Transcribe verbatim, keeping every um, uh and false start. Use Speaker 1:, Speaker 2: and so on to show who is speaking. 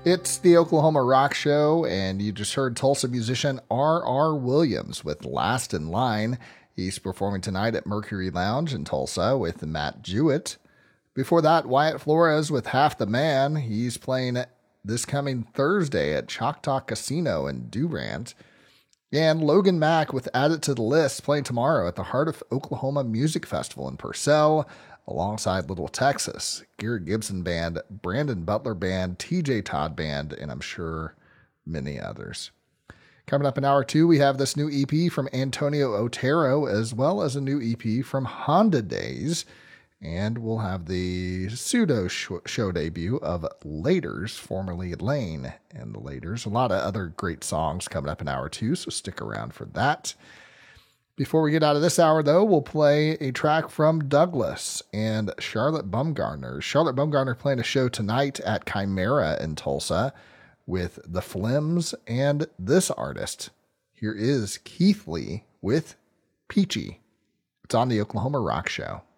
Speaker 1: It's the Oklahoma Rock Show, and you just heard Tulsa musician R R. Williams with Last in Line. He's performing tonight at Mercury Lounge in Tulsa with Matt Jewett. Before that, Wyatt Flores with Half the Man. He's playing this coming Thursday at Choctaw Casino in Durant. And Logan Mack with Add It to the List playing tomorrow at the Heart of Oklahoma Music Festival in Purcell, alongside Little Texas, Garrett Gibson Band, Brandon Butler Band, T J Todd Band, and I'm sure many others. Coming up in hour two, we have this new E P from Antonio Otero, as well as a new E P from Honda Days. And we'll have the pseudo show debut of Laters, formerly Lane and the Laters. A lot of other great songs coming up in hour two, so stick around for that. Before we get out of this hour, though, we'll play a track from Douglas and Charlotte Bumgarner. Charlotte Bumgarner playing a show tonight at Chimera in Tulsa with the Flims and this artist. Here is Keith Lee with Peachy. It's on the Oklahoma Rock Show.